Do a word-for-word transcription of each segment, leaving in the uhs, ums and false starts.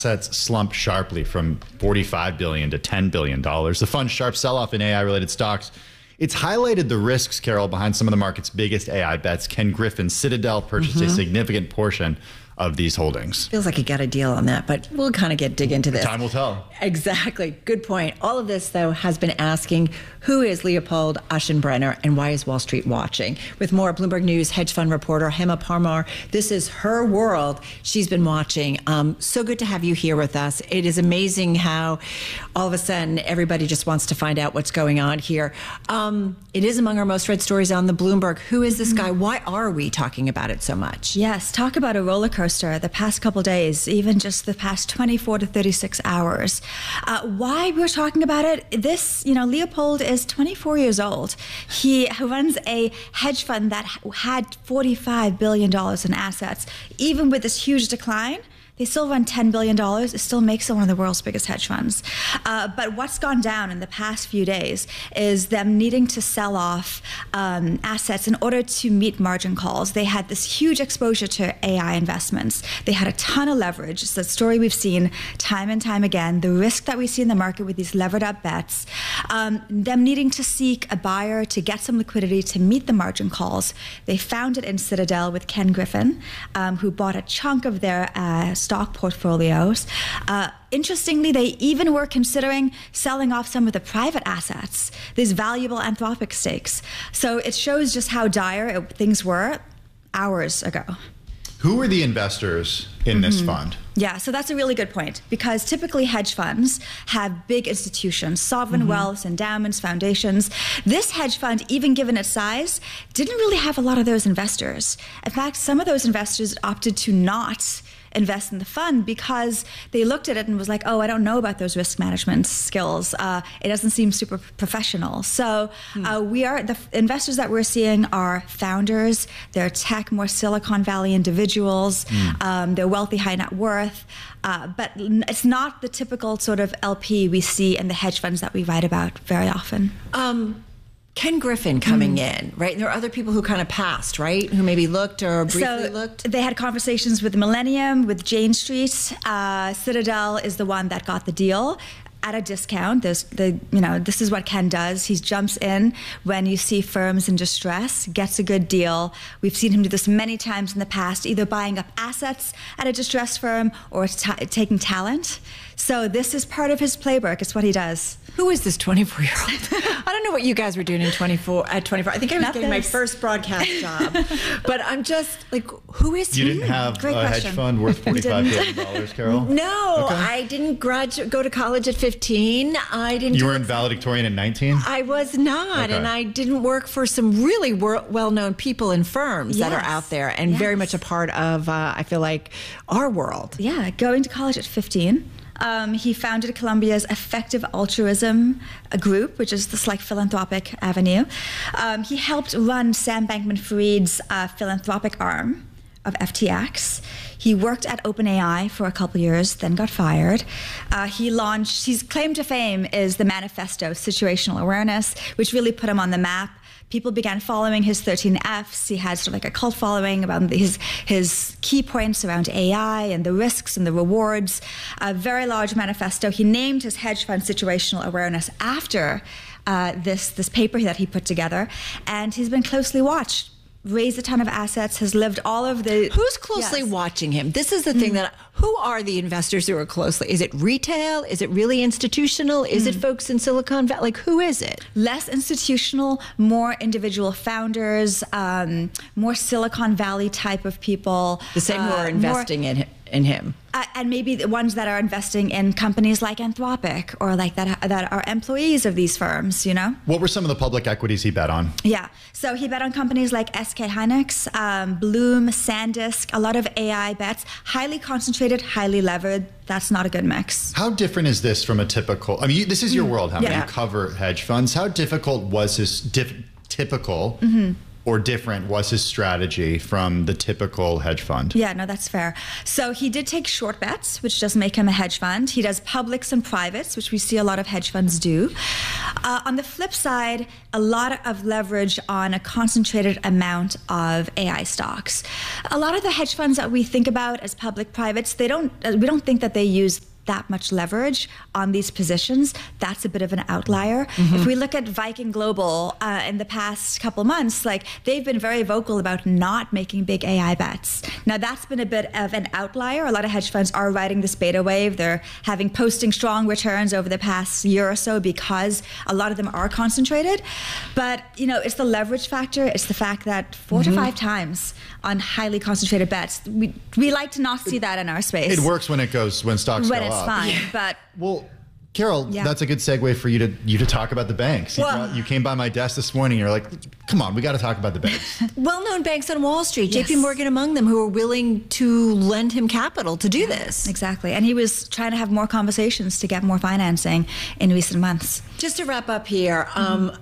Assets slumped sharply from forty-five billion dollars to ten billion dollars. The fund's sharp sell-off in A I-related stocks, it's highlighted the risks, Carol, behind some of the market's biggest A I bets. Ken Griffin, Citadel, purchased mm-hmm. a significant portion of these holdings. Feels like he got a deal on that, but we'll kind of get dig into this. Time will tell. Exactly. Good point. All of this, though, has been asking, who is Leopold Aschenbrenner and why is Wall Street watching? With more, Bloomberg News hedge fund reporter Hema Parmar. This is her world. She's been watching. Um, so good to have you here with us. It is amazing how all of a sudden everybody just wants to find out what's going on here. Um, it is among our most read stories on the Bloomberg. Who is this guy? Why are we talking about it so much? Yes, talk about a roller coaster. The past couple days, even just the past twenty-four to thirty-six hours. Uh, why we're talking about it? This, you know, Leopold is twenty-four years old. He runs a hedge fund that had forty-five billion dollars in assets. Even with this huge decline, they still run ten billion dollars. It still makes them one of the world's biggest hedge funds. Uh, but what's gone down in the past few days is them needing to sell off um, assets in order to meet margin calls. They had this huge exposure to A I investments. They had a ton of leverage. It's a story we've seen time and time again. The risk that we see in the market with these levered up bets, um, them needing to seek a buyer to get some liquidity to meet the margin calls. They found it in Citadel with Ken Griffin, um, who bought a chunk of their uh, stock portfolios. Uh, interestingly, they even were considering selling off some of the private assets, these valuable Anthropic stakes. So it shows just how dire it, things were hours ago. Who were the investors in mm-hmm. this fund? Yeah, so that's a really good point, because typically hedge funds have big institutions, sovereign mm-hmm. wealth, endowments, foundations. This hedge fund, even given its size, didn't really have a lot of those investors. In fact, some of those investors opted to not invest in the fund because they looked at it and was like, oh, I don't know about those risk management skills. Uh, it doesn't seem super professional. So hmm. uh, we are, the investors that we're seeing are founders, they're tech, more Silicon Valley individuals, hmm. um, they're wealthy, high net worth, uh, but it's not the typical sort of L P we see in the hedge funds that we write about very often. Um, Ken Griffin coming mm. in, right? And there are other people who kind of passed, right? Who maybe looked or briefly so looked. They had conversations with Millennium, with Jane Street. Uh, Citadel is the one that got the deal at a discount. There's the, you know, this is what Ken does. He jumps in when you see firms in distress, gets a good deal. We've seen him do this many times in the past, either buying up assets at a distressed firm or t taking talent. So this is part of his playbook. It's what he does. Who is this twenty-four-year-old? I don't know what you guys were doing in twenty-four at twenty-four. I think I was Not getting this. my first broadcast job. But I'm just like, who is you he? You didn't have Great a question. hedge fund worth forty-five billion dollars, Carol? No, okay. I didn't graduate, go to college at fifteen. I didn't. You were in valedictorian at nineteen? I was not, okay. and I didn't work for some really well-known people in firms yes. that are out there, and yes. very much a part of, uh, I feel like, our world. Yeah, going to college at fifteen. Um, he founded Columbia's Effective Altruism Group, which is this like philanthropic avenue. Um, he helped run Sam Bankman-Fried's uh, philanthropic arm of F T X. He worked at OpenAI for a couple years, then got fired. Uh, he launched, his claim to fame is the Manifesto Situational Awareness, which really put him on the map. People began following his thirteen Fs. He had sort of like a cult following about his, his key points around A I and the risks and the rewards. A very large manifesto. He named his hedge fund Situational Awareness after uh, this, this paper that he put together. And he's been closely watched. Raised a ton of assets, has lived all of the... Who's closely yes. watching him? This is the thing mm. that... Who are the investors who are closely? Is it retail? Is it really institutional? Is mm. it folks in Silicon Valley? Like, who is it? Less institutional, more individual founders, um, more Silicon Valley type of people. The same uh, who are investing more, in, in him. Uh, and maybe the ones that are investing in companies like Anthropic or like that that are employees of these firms, you know? What were some of the public equities he bet on? Yeah, so he bet on companies like S K Hynix, um, Bloom, SanDisk, a lot of A I bets, highly concentrated, highly levered. That's not a good mix. How different is this from a typical, I mean, you, this is your world, how yeah. you cover hedge funds. How difficult was this diff, typical mm-hmm. or different was his strategy from the typical hedge fund? Yeah, no, that's fair. So he did take short bets, which does make him a hedge fund. He does publics and privates, which we see a lot of hedge funds do. Uh, on the flip side, a lot of leverage on a concentrated amount of A I stocks. A lot of the hedge funds that we think about as public privates, they don't. We don't think that they use that much leverage on these positions. That's a bit of an outlier. Mm-hmm. If we look at Viking Global uh, in the past couple months, like they've been very vocal about not making big A I bets. Now that's been a bit of an outlier. A lot of hedge funds are riding this beta wave. They're having posting strong returns over the past year or so because a lot of them are concentrated. But you know, it's the leverage factor. It's the fact that four mm-hmm. to five times on highly concentrated bets. We we like to not see that in our space. It works when it goes when stocks when go it's up. fine, Yeah. but well, Carol, yeah. that's a good segue for you to you to talk about the banks. You, Well- brought- you came by my desk this morning. You're like, come on, we got to talk about the banks. Well-known banks on Wall Street, Yes. J P Morgan among them, who are willing to lend him capital to do this. exactly. And he was trying to have more conversations to get more financing in recent months. Just to wrap up here, um,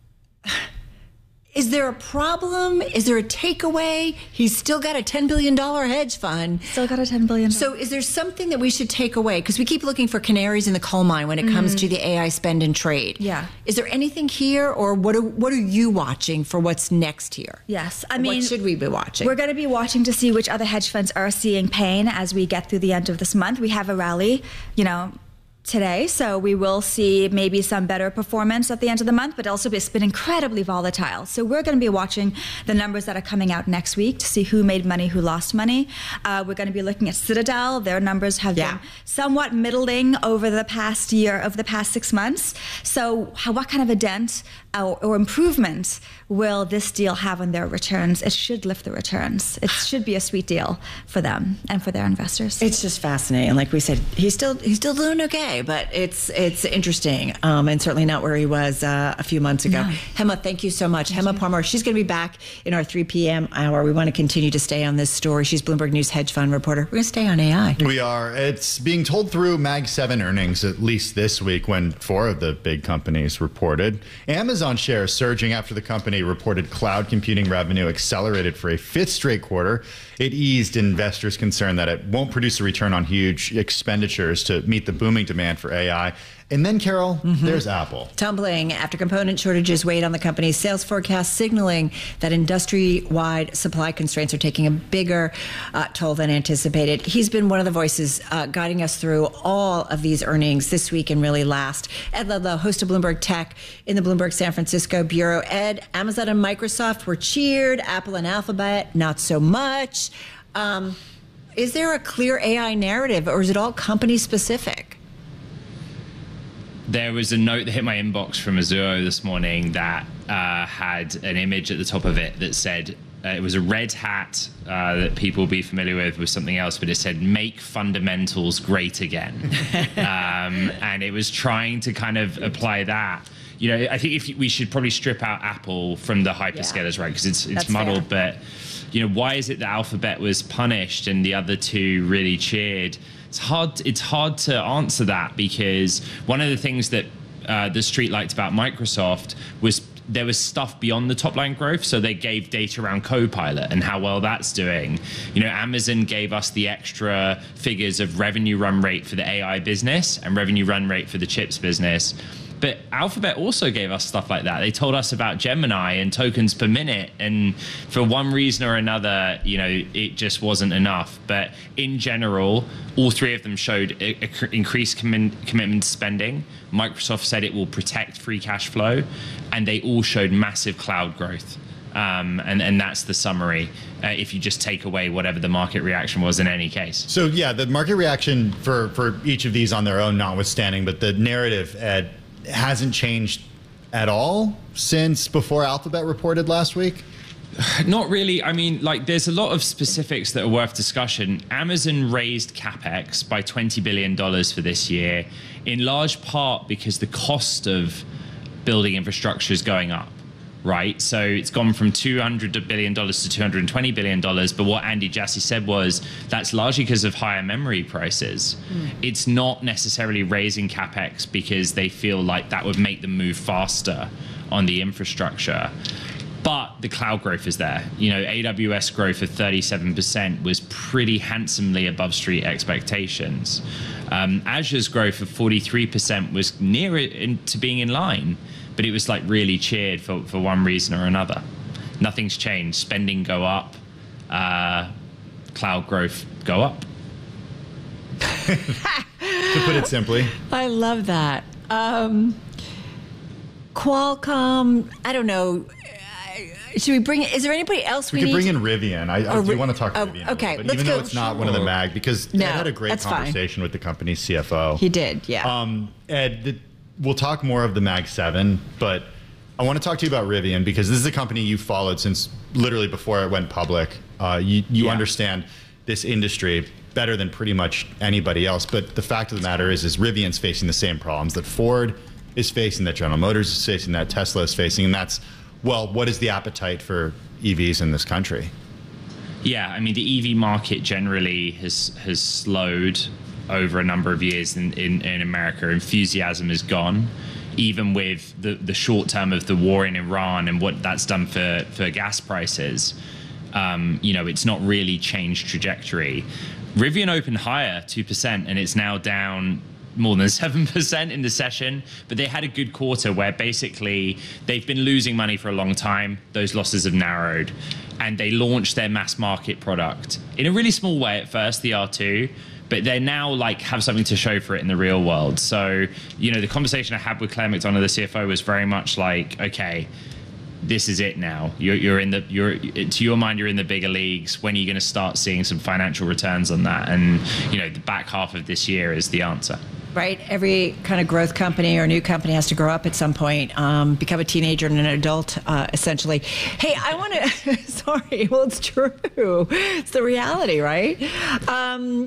is there a problem? Is there a takeaway? He's still got a ten billion dollars hedge fund. Still got a ten billion dollars. So is there something that we should take away? Because we keep looking for canaries in the coal mine when it comes to the A I spend and trade. Yeah. Is there anything here, or what are, what are you watching for what's next here? Yes. I mean, what should we be watching? We're going to be watching to see which other hedge funds are seeing pain as we get through the end of this month. We have a rally, you know, today, so we will see maybe some better performance at the end of the month, but also it's been incredibly volatile. So we're going to be watching the numbers that are coming out next week to see who made money, who lost money. Uh, we're going to be looking at Citadel. Their numbers have Yeah. been somewhat middling over the past year, over the past six months. So how, what kind of a dent or, or improvement will this deal have on their returns? It should lift the returns. It should be a sweet deal for them and for their investors. It's just fascinating. Like we said, he's still he's still doing okay, but it's it's interesting, um, and certainly not where he was uh, a few months ago. No. Hema, thank you so much. Hema Parmar, she's going to be back in our three p.m. hour. We want to continue to stay on this story. She's Bloomberg News hedge fund reporter. We're going to stay on A I. We are. It's being told through Mag seven earnings, at least this week, when four of the big companies reported. Amazon shares surging after the company reported cloud computing revenue accelerated for a fifth straight quarter. It eased investors' concern that it won't produce a return on huge expenditures to meet the booming demand for A I. And then, Carol, mm-hmm. there's Apple. Tumbling after component shortages weighed on the company's sales forecast, signaling that industry-wide supply constraints are taking a bigger uh, toll than anticipated. He's been one of the voices uh, guiding us through all of these earnings this week and really last. Ed Ludlow, host of Bloomberg Tech in the Bloomberg San Francisco bureau. Ed, Amazon and Microsoft were cheered. Apple and Alphabet, not so much. Um, is there a clear A I narrative, or is it all company-specific? There was a note that hit my inbox from Azuo this morning that uh, had an image at the top of it that said, uh, it was a red hat uh, that people will be familiar with with something else, but it said, make fundamentals great again. um, and it was trying to kind of apply that. You know, I think if we should probably strip out Apple from the hyperscalers, yeah. right? Because it's, it's That's muddled, fair. but, you know, why is it that Alphabet was punished and the other two really cheered? It's hard. It's hard to answer that, because one of the things that uh, the street liked about Microsoft was there was stuff beyond the top line growth. So they gave data around Copilot and how well that's doing. You know, Amazon gave us the extra figures of revenue run rate for the A I business and revenue run rate for the chips business. But Alphabet also gave us stuff like that. They told us about Gemini and tokens per minute. And for one reason or another, you know, it just wasn't enough. But in general, all three of them showed a, a increased com- commitment to spending. Microsoft said it will protect free cash flow. And they all showed massive cloud growth. Um, and, and that's the summary, uh, if you just take away whatever the market reaction was in any case. So, yeah, the market reaction for, for each of these on their own notwithstanding, but the narrative, Ed, hasn't changed at all since before Alphabet reported last week? Not really. I mean, like, there's a lot of specifics that are worth discussion. Amazon raised CapEx by twenty billion dollars for this year, in large part because the cost of building infrastructure is going up. Right, so it's gone from two hundred billion dollars to two hundred twenty billion dollars. But what Andy Jassy said was that's largely because of higher memory prices. Mm. It's not necessarily raising CapEx because they feel like that would make them move faster on the infrastructure. But the cloud growth is there. You know, A W S growth of thirty-seven percent was pretty handsomely above street expectations. Um, Azure's growth of forty-three percent was near it in, to being in line, but it was like really cheered for, for one reason or another. Nothing's changed. Spending go up, uh, cloud growth go up. To put it simply. I love that. Um, Qualcomm, I don't know. Should we bring? Is there anybody else we, we could need? bring in Rivian. I, I Oh, do Ri- want to talk oh, Rivian. okay, A little bit, let's even go- though it's not one of the Sure. mag, because No, Ed had a great that's fine. conversation with the company's C F O. He did, yeah. Um, Ed, th- we'll talk more of the Mag seven, but I want to talk to you about Rivian because this is a company you followed since literally before it went public. Uh, you you Yeah. understand this industry better than pretty much anybody else. But the fact of the matter is, is Rivian's facing the same problems that Ford is facing, that General Motors is facing, that Tesla is facing, and that's, well, what is the appetite for E Vs in this country? Yeah, I mean, the E V market generally has has slowed over a number of years in, in, in America. Enthusiasm is gone, even with the, the short term of the war in Iran and what that's done for, for gas prices. Um, you know, it's not really changed trajectory. Rivian opened higher, two percent, and it's now down more than seven percent in the session, but they had a good quarter where basically they've been losing money for a long time. Those losses have narrowed, and they launched their mass market product in a really small way at first, the R two, but they now like have something to show for it in the real world. So, you know, the conversation I had with Claire McDonough, the C F O, was very much like, okay, this is it now. You're, you're in the, you're, to your mind, you're in the bigger leagues. When are you going to start seeing some financial returns on that? And, you know, the back half of this year is the answer. Right? Every kind of growth company or new company has to grow up at some point, um, become a teenager and an adult, uh, essentially. Hey, I want to, sorry, well, it's true. It's the reality, right? Um,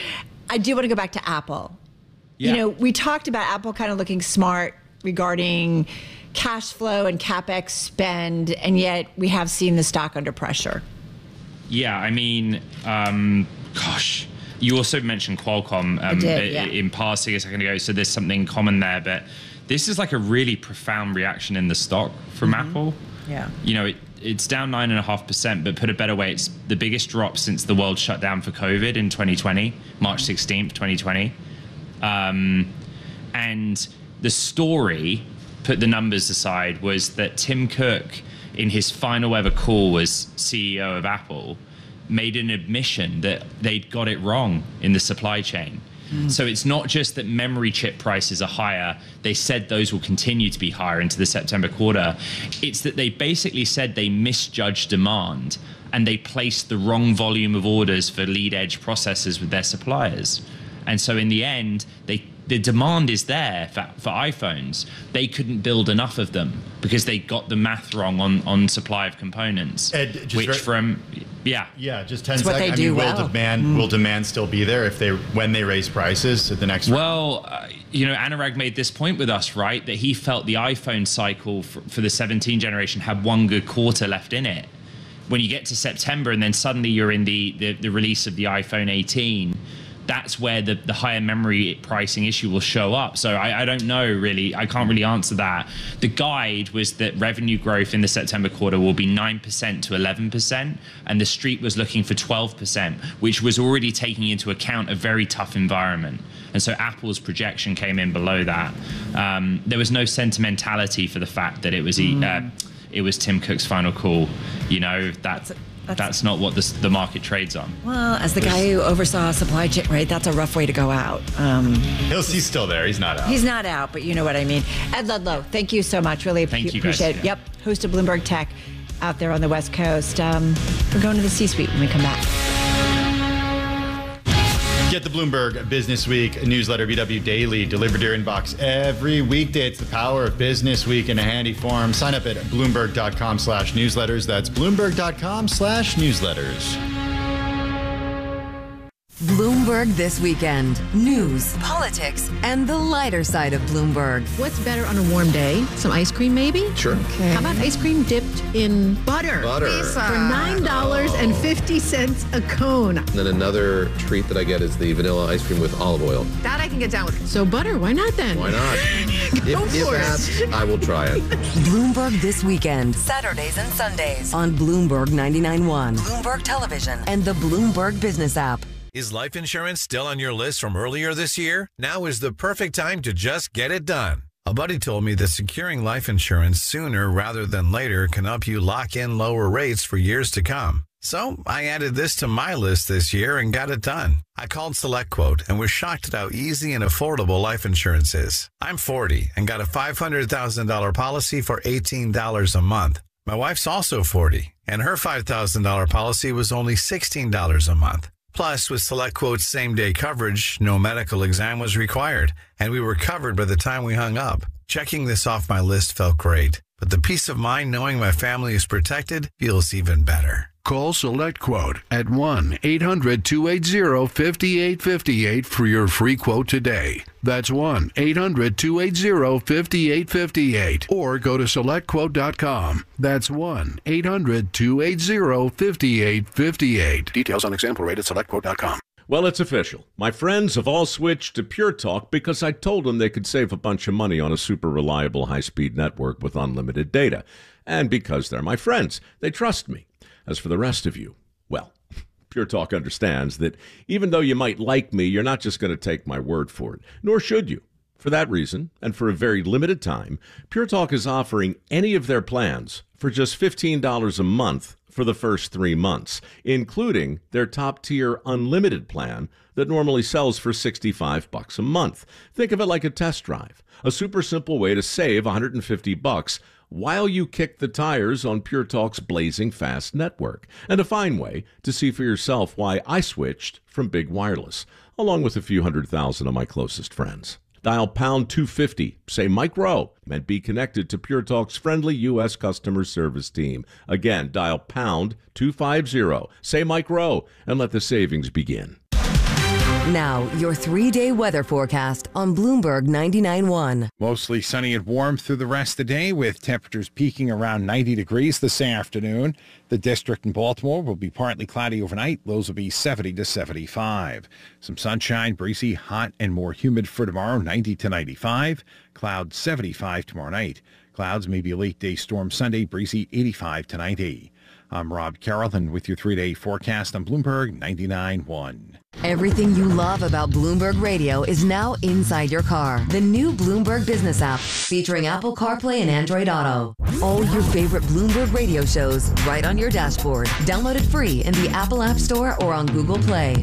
I do want to go back to Apple. Yeah. You know, we talked about Apple kind of looking smart regarding cash flow and CapEx spend, and yet we have seen the stock under pressure. Yeah, I mean, um, gosh, you also mentioned Qualcomm um, did, yeah. in passing a second ago, so there's something common there, but this is like a really profound reaction in the stock from mm-hmm. Apple. Yeah. You know, it, it's down nine point five percent, but put a better way, it's the biggest drop since the world shut down for COVID in twenty twenty, March sixteenth, twenty twenty. Um, and the story, put the numbers aside, was that Tim Cook, in his final ever call as C E O of Apple, made an admission that they'd got it wrong in the supply chain. Mm. So it's not just that memory chip prices are higher. They said those will continue to be higher into the September quarter. It's that they basically said they misjudged demand and they placed the wrong volume of orders for lead edge processors with their suppliers. And so in the end, they the demand is there for, for iPhones. They couldn't build enough of them because they got the math wrong on, on supply of components. Ed, just which very- from, yeah. Yeah, just ten It's what seconds. they I mean, do will well. demand Mm. will demand still be there if they when they raise prices at the next round? Well, uh, you know, Anurag made this point with us, right? That he felt the iPhone cycle for, for the seventeen generation had one good quarter left in it. When you get to September and then suddenly you're in the, the, the release of the iPhone eighteen, that's where the, the higher memory pricing issue will show up. So I, I don't know, really. I can't really answer that. The guide was that revenue growth in the September quarter will be nine percent to eleven percent, and the street was looking for twelve percent, which was already taking into account a very tough environment. And so Apple's projection came in below that. Um, there was no sentimentality for the fact that it was mm. uh, it was Tim Cook's final call. You know, that that's, that's, that's not what the, the market trades on. Well, as the guy who oversaw supply chain, right, that's a rough way to go out. Um, He'll, he's still there. He's not out. he's not out, but you know what I mean. Ed Ludlow, thank you so much. Really Thank ap- you guys. appreciate it. Yeah. Yep, host of Bloomberg Tech out there on the West Coast. Um, we're going to the C-suite when we come back. Get the Bloomberg Business Week newsletter, B W Daily, delivered to your inbox every weekday. It's the power of Business Week in a handy form. Sign up at Bloomberg.com slash newsletters. That's Bloomberg.com slash newsletters. Bloomberg This Weekend. News, politics, and the lighter side of Bloomberg. What's better on a warm day? Some ice cream, maybe? Sure. Okay. How about ice cream dipped in butter? Butter. For nine dollars and fifty cents a cone. And then another treat that I get is the vanilla ice cream with olive oil. That I can get down with. So butter, why not then? Why not? Go if if for it. asked, I will try it. Bloomberg This Weekend. Saturdays and Sundays on Bloomberg ninety-nine point one, Bloomberg Television, and the Bloomberg Business app. Is life insurance still on your list from earlier this year? Now is the perfect time to just get it done. A buddy told me that securing life insurance sooner rather than later can help you lock in lower rates for years to come. So I added this to my list this year and got it done. I called SelectQuote and was shocked at how easy and affordable life insurance is. I'm forty and got a five hundred thousand dollars policy for eighteen dollars a month. My wife's also forty, and her five thousand dollars policy was only sixteen dollars a month. Plus, with SelectQuote's same-day coverage, no medical exam was required, and we were covered by the time we hung up. Checking this off my list felt great, but the peace of mind knowing my family is protected feels even better. Call SelectQuote at one eight hundred two eight zero five eight five eight for your free quote today. That's one eight hundred two eight zero five eight five eight. Or go to select quote dot com. That's one eight hundred two eight zero five eight five eight. Details on example rate at select quote dot com. Well, it's official. My friends have all switched to Pure Talk because I told them they could save a bunch of money on a super reliable high-speed network with unlimited data. And because they're my friends, they trust me. As for the rest of you, well, Pure Talk understands that even though you might like me, you're not just going to take my word for it, nor should you. For that reason, and for a very limited time, Pure Talk is offering any of their plans for just fifteen dollars a month for the first three months, including their top-tier unlimited plan that normally sells for sixty-five bucks a month. Think of it like a test drive, a super simple way to save one hundred fifty bucks while you kick the tires on Pure Talk's blazing fast network, and a fine way to see for yourself why I switched from Big Wireless, along with a few hundred thousand of my closest friends. Dial pound two fifty, say Mike Rowe, and be connected to Pure Talk's friendly U S customer service team. Again, dial pound two fifty, say Mike Rowe, and let the savings begin. Now, your three-day weather forecast on Bloomberg ninety-nine point one. Mostly sunny and warm through the rest of the day, with temperatures peaking around ninety degrees this afternoon. The district in Baltimore will be partly cloudy overnight. Lows will be seventy to seventy-five. Some sunshine, breezy, hot, and more humid for tomorrow, ninety to ninety-five. Clouds seventy-five tomorrow night. Clouds, maybe a late day storm Sunday, breezy, eighty-five to ninety. I'm Rob Carroll, and with your three-day forecast on Bloomberg ninety-nine point one. Everything you love about Bloomberg Radio is now inside your car. The new Bloomberg Business app, featuring Apple CarPlay and Android Auto. All your favorite Bloomberg Radio shows right on your dashboard. Download it free in the Apple App Store or on Google Play.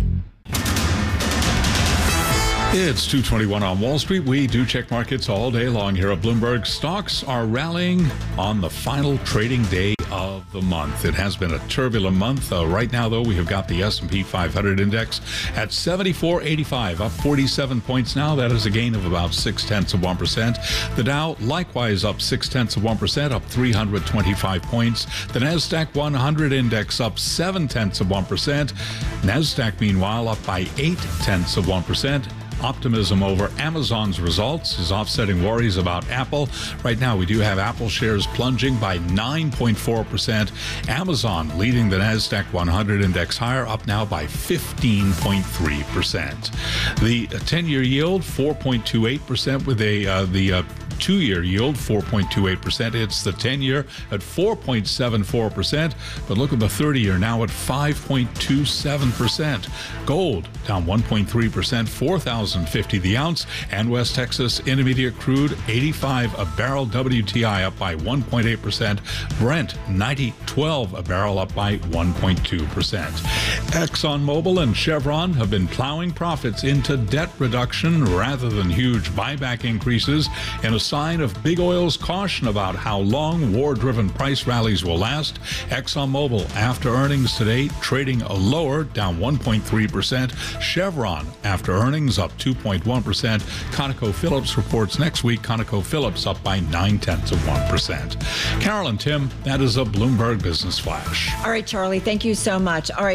It's two twenty-one on Wall Street. We do check markets all day long here at Bloomberg. Stocks are rallying on the final trading day of the month. It has been a turbulent month. Uh, right now, though, we have got the S and P five hundred index at seventy-four eighty-five, up forty-seven points now. That is a gain of about six-tenths of one percent. The Dow, likewise, up six-tenths of one percent, up three hundred twenty-five points. The NASDAQ one hundred index up seven-tenths of one percent. NASDAQ, meanwhile, up by eight-tenths of one percent. Optimism over Amazon's results is offsetting worries about Apple. Right now, we do have Apple shares plunging by nine point four percent. Amazon leading the NASDAQ one hundred index higher, up now by fifteen point three percent. The ten-year yield, four point two eight percent, with a uh, the uh, two-year yield, four point two eight percent. It's the ten-year at four point seven four percent. But look at the thirty-year now at five point two seven percent. Gold down one point three percent, four thousand fifty the ounce. And West Texas Intermediate crude, eighty-five a barrel. W T I up by one point eight percent. Brent, ninety twelve a barrel, up by one point two percent. ExxonMobil and Chevron have been plowing profits into debt reduction rather than huge buyback increases, in a sign of big oil's caution about how long war-driven price rallies will last. ExxonMobil, after earnings today, trading a lower, down one point three percent. Chevron, after earnings, up two point one percent. ConocoPhillips reports next week. ConocoPhillips up by nine-tenths of one percent. Carol and Tim, that is a Bloomberg Business Flash. All right, Charlie, thank you so much. All right, we want to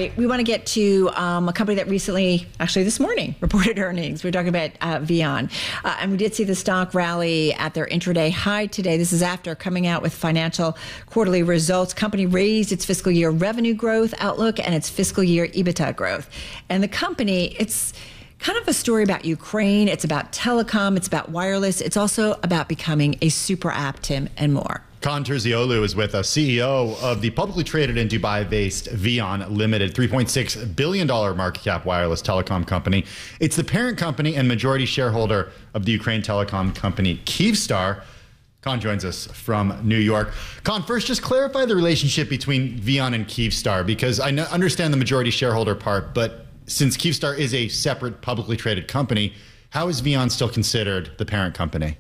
get to um, a company that recently, actually this morning, reported earnings. We're talking about uh, Vion. Uh, and we did see the stock rally at their intraday high today. This is after coming out with financial quarterly results. Company raised its fiscal year revenue growth outlook and its fiscal year EBITDA growth. And the company, it's kind of a story about Ukraine. It's about telecom. It's about wireless. It's also about becoming a super app, Tim, and more. Kaan Terzioglu is with us, C E O of the publicly traded and Dubai-based Vion Limited, three point six billion dollars market cap wireless telecom company. It's the parent company and majority shareholder of the Ukraine telecom company Kyivstar. Kaan joins us from New York. Kaan, first, just clarify the relationship between Vion and Kyivstar, because I understand the majority shareholder part, but since Kyivstar is a separate publicly traded company, how is Vion still considered the parent company?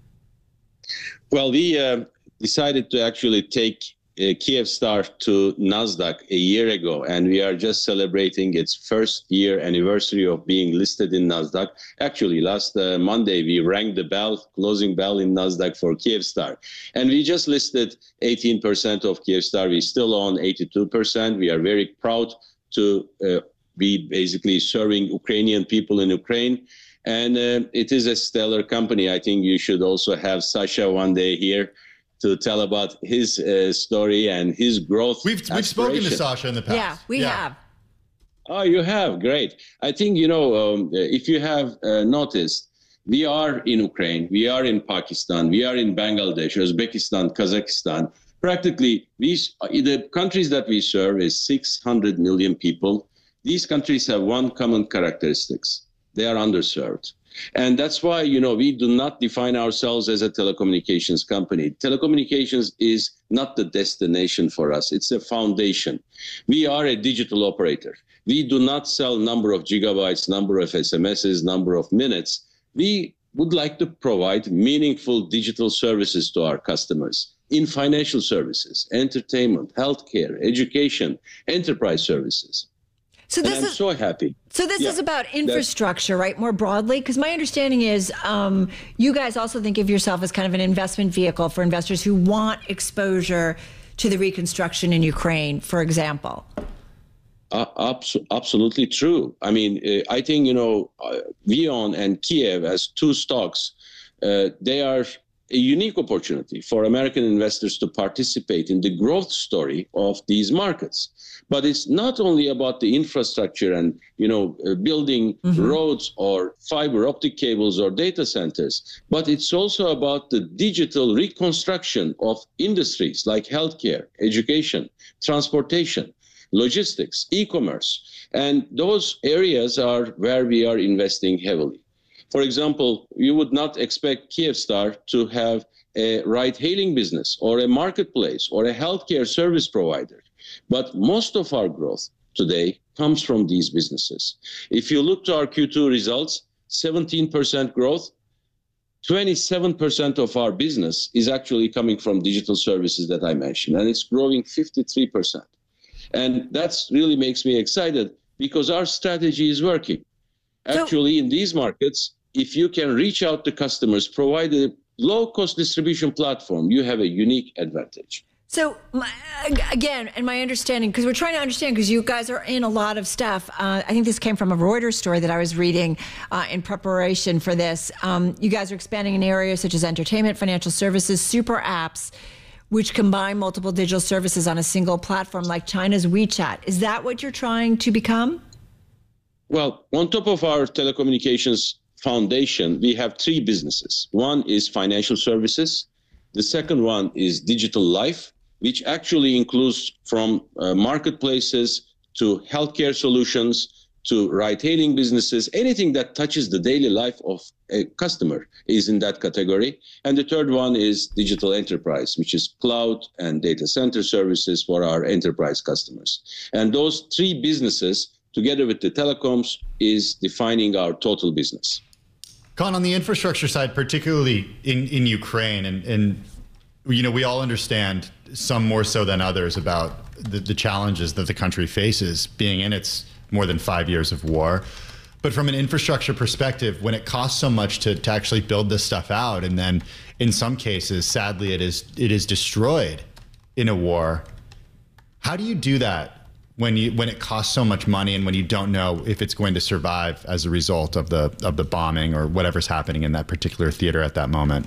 Well, we uh, decided to actually take uh, Kyivstar to NASDAQ a year ago, and we are just celebrating its first year anniversary of being listed in NASDAQ. Actually, last uh, Monday, we rang the bell, closing bell in NASDAQ for Kyivstar. And we just listed eighteen percent of Kyivstar. We still own eighty-two percent. We are very proud to uh, be basically serving Ukrainian people in Ukraine. And uh, it is a stellar company. I think you should also have Sasha one day here to tell about his uh, story and his growth. We've, we've spoken to Sasha in the past. Yeah, we yeah. have. Oh, you have? Great. I think, you know, um, if you have uh, noticed, we are in Ukraine, we are in Pakistan, we are in Bangladesh, Uzbekistan, Kazakhstan. Practically, these, the countries that we serve is six hundred million people. These countries have one common characteristics. They are underserved. And that's why, you know, we do not define ourselves as a telecommunications company. Telecommunications is not the destination for us. It's a foundation. We are a digital operator. We do not sell number of gigabytes, number of S M Ses, number of minutes. We would like to provide meaningful digital services to our customers in financial services, entertainment, healthcare, education, enterprise services. So this and I'm is so happy. So this yeah, is about infrastructure, right? More broadly, because my understanding is um, you guys also think of yourself as kind of an investment vehicle for investors who want exposure to the reconstruction in Ukraine, for example. Uh, abs- absolutely true. I mean, uh, I think, you know, uh, Vion and Kiev as two stocks, uh, they are a unique opportunity for American investors to participate in the growth story of these markets. But it's not only about the infrastructure and, you know, uh, building mm-hmm. roads or fiber optic cables or data centers, but it's also about the digital reconstruction of industries like healthcare, education, transportation, logistics, e-commerce. And those areas are where we are investing heavily. For example, you would not expect Kyivstar to have a ride-hailing business or a marketplace or a healthcare service provider. But most of our growth today comes from these businesses. If you look to our Q two results, seventeen percent growth, twenty-seven percent of our business is actually coming from digital services that I mentioned, and it's growing fifty-three percent. And that's really makes me excited because our strategy is working. Actually, in these markets, if you can reach out to customers, provide a low-cost distribution platform, you have a unique advantage. So, my, again, and my understanding, because we're trying to understand, because you guys are in a lot of stuff. Uh, I think this came from a Reuters story that I was reading uh, in preparation for this. Um, you guys are expanding in areas such as entertainment, financial services, super apps, which combine multiple digital services on a single platform like China's WeChat. Is that what you're trying to become? Well, on top of our telecommunications foundation, we have three businesses. One is financial services. The second one is digital life, which actually includes from uh, marketplaces to healthcare solutions to ride-hailing businesses. Anything that touches the daily life of a customer is in that category. And the third one is digital enterprise, which is cloud and data center services for our enterprise customers. And those three businesses, together with the telecoms, is defining our total business. Kaan, on the infrastructure side, particularly in, in Ukraine, and, and you know, we all understand, some more so than others, about the, the challenges that the country faces being in its more than five years of war. But from an infrastructure perspective, when it costs so much to, to actually build this stuff out, and then in some cases, sadly, it is it is destroyed in a war, how do you do that when you when it costs so much money and when you don't know if it's going to survive as a result of the of the bombing or whatever's happening in that particular theater at that moment?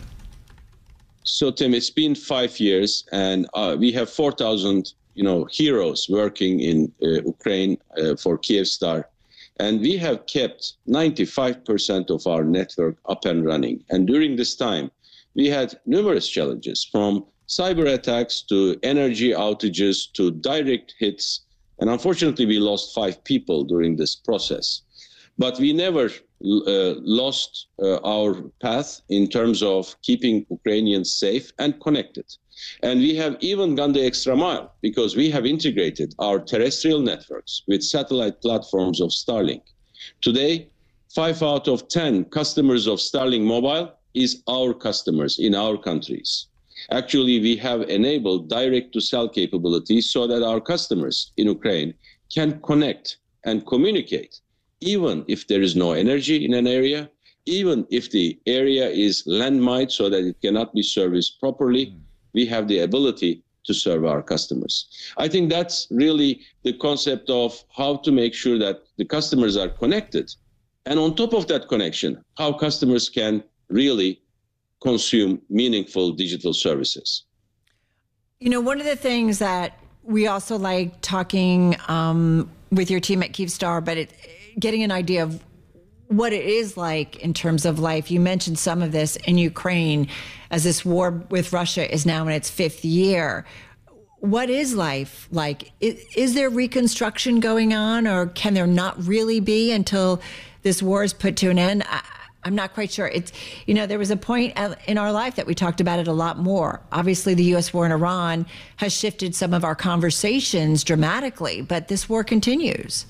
So, Tim, it's been five years, and uh, we have four thousand, you know, heroes working in uh, Ukraine uh, for Kyivstar, and we have kept ninety-five percent of our network up and running. And during this time, we had numerous challenges, from cyber attacks to energy outages to direct hits, and unfortunately, we lost five people during this process. But we never uh, lost uh, our path in terms of keeping Ukrainians safe and connected. And we have even gone the extra mile because we have integrated our terrestrial networks with satellite platforms of Starlink. Today, five out of ten customers of Starlink Mobile is our customers in our countries. Actually, we have enabled direct-to-cell capabilities so that our customers in Ukraine can connect and communicate, even if there is no energy in an area, even if the area is landmined so that it cannot be serviced properly, we have the ability to serve our customers. I think that's really the concept of how to make sure that the customers are connected. And on top of that connection, how customers can really consume meaningful digital services. You know, one of the things that we also like talking um, with your team at Kyivstar, but it, getting an idea of what it is like in terms of life. You mentioned some of this in Ukraine as this war with Russia is now in its fifth year. What is life like? Is, is there reconstruction going on, or can there not really be until this war is put to an end? I, I'm not quite sure. It's, you know, there was a point in our life that we talked about it a lot more. Obviously, the U S war in Iran has shifted some of our conversations dramatically, but this war continues.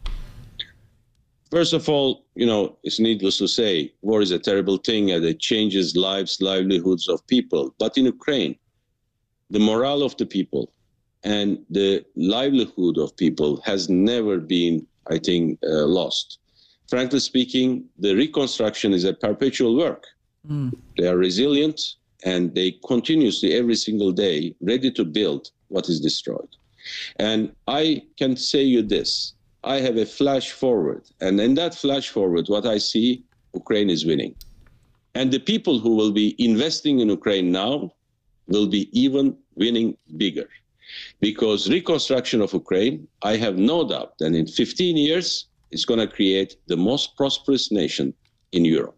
First of all, you know, it's needless to say, war is a terrible thing and it changes lives, livelihoods of people. But in Ukraine, the morale of the people and the livelihood of people has never been, I think, uh, lost. Frankly speaking, the reconstruction is a perpetual work. Mm. They are resilient and they continuously, every single day, ready to build what is destroyed. And I can say you this, I have a flash forward. And in that flash forward, what I see, Ukraine is winning. And the people who will be investing in Ukraine now will be even winning bigger. Because reconstruction of Ukraine, I have no doubt that in fifteen years, it's going to create the most prosperous nation in Europe.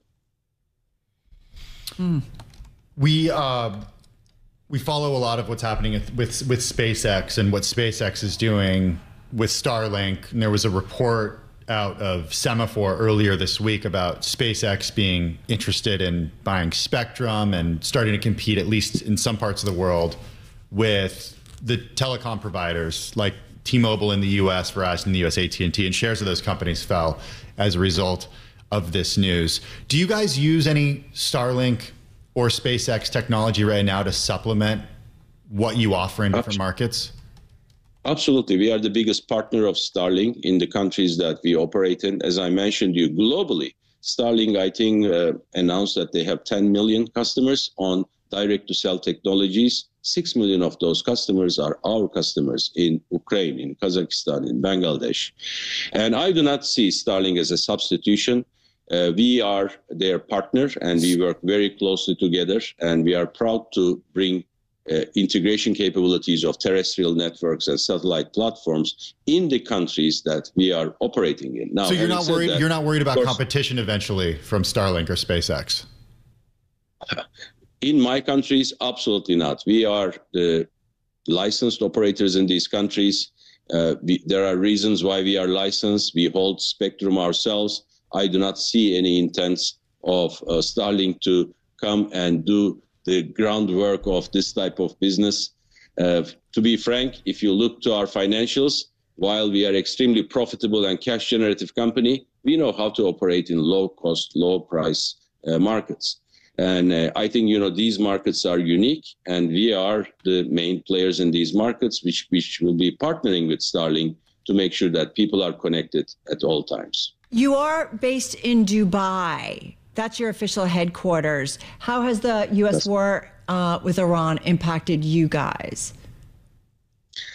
Mm. We uh, we follow a lot of what's happening with, with with SpaceX and what SpaceX is doing with Starlink. And there was a report out of Semaphore earlier this week about SpaceX being interested in buying spectrum and starting to compete, at least in some parts of the world, with the telecom providers like T-Mobile in the U S, Verizon in the U S, A T and T, and shares of those companies fell as a result of this news. Do you guys use any Starlink or SpaceX technology right now to supplement what you offer in different markets? Absolutely. We are the biggest partner of Starlink in the countries that we operate in. As I mentioned you, globally, Starlink, I think, uh, announced that they have ten million customers on direct-to-cell technologies. Six million of those customers are our customers in Ukraine, in Kazakhstan, in Bangladesh. And I do not see Starlink as a substitution. Uh, we are their partner and we work very closely together. And we are proud to bring uh, integration capabilities of terrestrial networks and satellite platforms in the countries that we are operating in. Now, so you're not worried. That, you're not worried about course, competition eventually from Starlink or SpaceX? In my countries, absolutely not. We are the licensed operators in these countries. Uh, we, there are reasons why we are licensed. We hold spectrum ourselves. I do not see any intents of uh, Starlink to come and do the groundwork of this type of business. Uh, to be frank, if you look to our financials, while we are extremely profitable and cash generative company, we know how to operate in low cost, low price uh, markets. And uh, I think, you know, these markets are unique and we are the main players in these markets, which, which will be partnering with Starlink to make sure that people are connected at all times. You are based in Dubai. That's your official headquarters. How has the U S That's war uh, with Iran impacted you guys?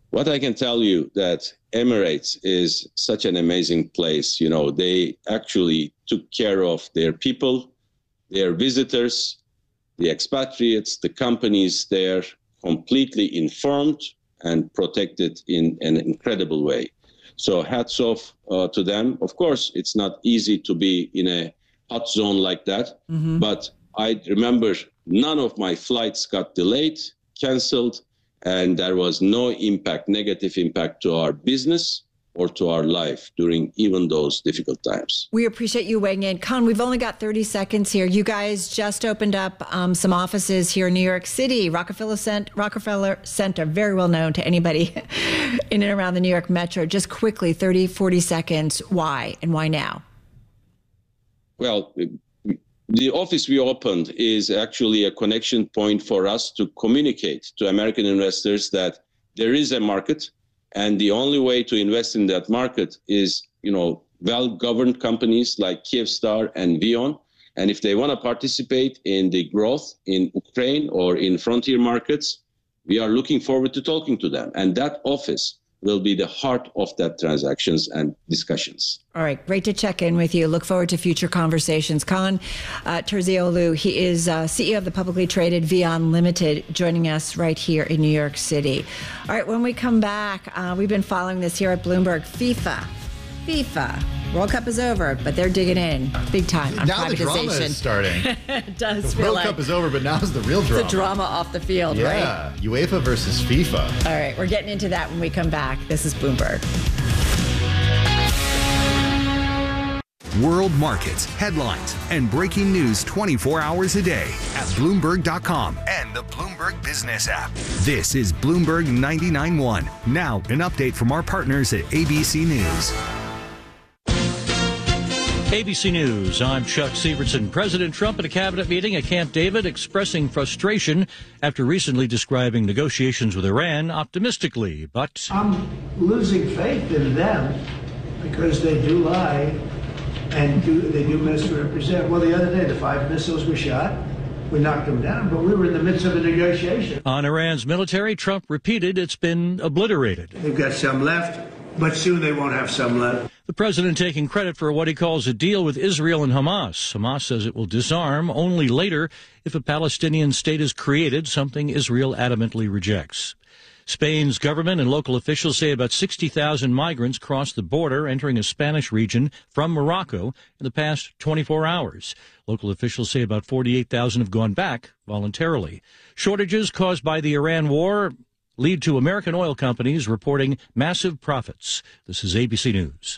what I can tell you that Emirates is such an amazing place. You know, they actually took care of their people, their visitors, the expatriates, the companies there, completely informed and protected in an incredible way. So hats off uh, to them. Of course, it's not easy to be in a hot zone like that, mm-hmm. but I remember none of my flights got delayed, canceled, and there was no impact, negative impact to our business or to our life during even those difficult times. We appreciate you weighing in. Khan, we've only got thirty seconds here. You guys just opened up um, some offices here in New York City, Rockefeller Center, Rockefeller Center, very well known to anybody in and around the New York Metro. Just quickly, thirty, forty seconds, why and why now? Well, the office we opened is actually a connection point for us to communicate to American investors that there is a market, and the only way to invest in that market is, you know, well-governed companies like Kyivstar and VEON. And if they want to participate in the growth in Ukraine or in frontier markets, we are looking forward to talking to them. And that office will be the heart of that transactions and discussions. All right. Great to check in with you. Look forward to future conversations. Khan uh, Terzioglu, he is uh, C E O of the publicly traded VEON Limited, joining us right here in New York City. All right. When we come back, uh, we've been following this here at Bloomberg. FIFA. FIFA. World Cup is over, but they're digging in big time on now privatization. The drama is starting. It does the feel World like Cup is over, but now's the real drama. The drama off the field, yeah, right? Yeah, UEFA versus FIFA. All right, we're getting into that when we come back. This is Bloomberg. World markets, headlines, and breaking news twenty-four hours a day at Bloomberg dot com and the Bloomberg Business app. This is Bloomberg ninety-nine point one. Now, an update from our partners at A B C News. A B C News, I'm Chuck Sievertson. President Trump at a cabinet meeting at Camp David expressing frustration after recently describing negotiations with Iran optimistically, but I'm losing faith in them because they do lie and do, they do misrepresent. Well, the other day, the five missiles were shot. We knocked them down, but we were in the midst of a negotiation. On Iran's military, Trump repeated it's been obliterated. They've got some left, but soon they won't have some left. The president taking credit for what he calls a deal with Israel and Hamas. Hamas says it will disarm only later if a Palestinian state is created, something Israel adamantly rejects. Spain's government and local officials say about sixty thousand migrants crossed the border entering a Spanish region from Morocco in the past twenty-four hours. Local officials say about forty-eight thousand have gone back voluntarily. Shortages caused by the Iran war lead to American oil companies reporting massive profits. This is A B C News.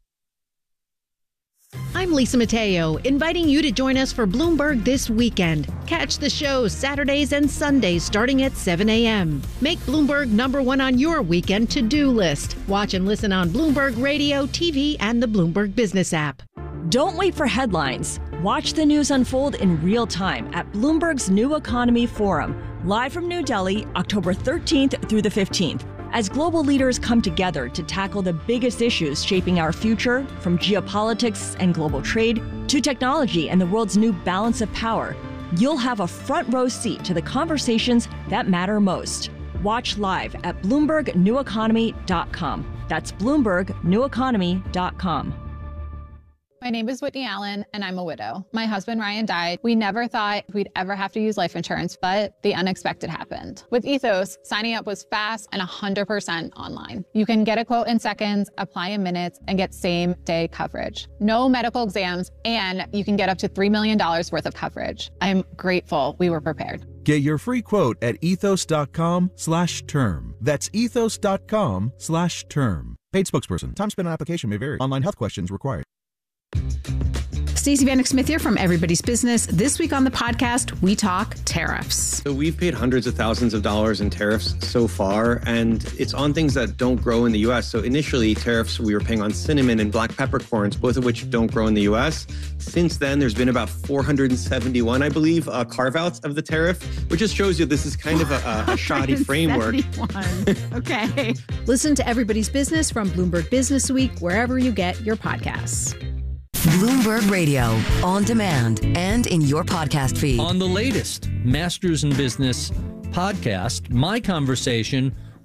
I'm Lisa Mateo, inviting you to join us for Bloomberg This Weekend. Catch the show Saturdays and Sundays starting at seven a.m. Make Bloomberg number one on your weekend to-do list. Watch and listen on Bloomberg Radio, T V, and the Bloomberg Business app. Don't wait for headlines. Watch the news unfold in real time at Bloomberg's New Economy Forum, live from New Delhi, October thirteenth through the fifteenth. As global leaders come together to tackle the biggest issues shaping our future, from geopolitics and global trade to technology and the world's new balance of power, you'll have a front row seat to the conversations that matter most. Watch live at Bloomberg New Economy dot com. That's Bloomberg New Economy dot com. My name is Whitney Allen, and I'm a widow. My husband, Ryan, died. We never thought we'd ever have to use life insurance, but the unexpected happened. With Ethos, signing up was fast and one hundred percent online. You can get a quote in seconds, apply in minutes, and get same-day coverage. No medical exams, and you can get up to three million dollars worth of coverage. I'm grateful we were prepared. Get your free quote at ethos.com slash term. That's ethos.com slash term. Paid spokesperson. Time spent on application may vary. Online health questions required. Stacey Vanek Smith here from Everybody's Business. This week on the podcast, we talk tariffs. So we've paid hundreds of thousands of dollars in tariffs so far, and it's on things that don't grow in the U S. So initially, tariffs we were paying on cinnamon and black peppercorns, both of which don't grow in the U S. Since then, there's been about four hundred seventy-one, I believe, uh, carve-outs of the tariff, which just shows you this is kind of a, a shoddy framework. Okay. Listen to Everybody's Business from Bloomberg Business Week, wherever you get your podcasts. Bloomberg Radio, on demand and in your podcast feed. On the latest Masters in Business podcast, my conversation